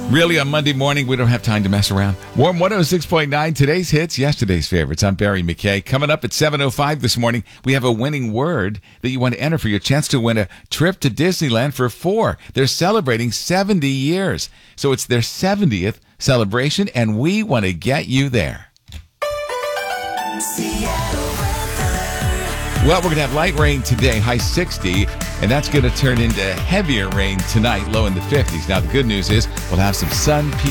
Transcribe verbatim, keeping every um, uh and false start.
Really, on Monday morning, we don't have time to mess around. Warm one oh six point nine, today's hits, yesterday's favorites. I'm Barry McKay. Coming up at seven oh five this morning, we have a winning word that you want to enter for your chance to win a trip to Disneyland for four. They're celebrating seventy years. So it's their seventieth celebration, and we want to get you there. Well, we're going to have light rain today, high sixty, and that's going to turn into heavier rain tonight, low in the fifties. Now, the good news is we'll have some sun.